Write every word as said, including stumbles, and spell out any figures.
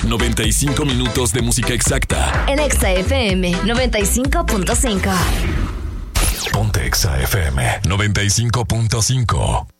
noventa y cinco minutos de música exacta. En Exa F M noventa y cinco punto cinco. Ponte Exa F M noventa y cinco punto cinco.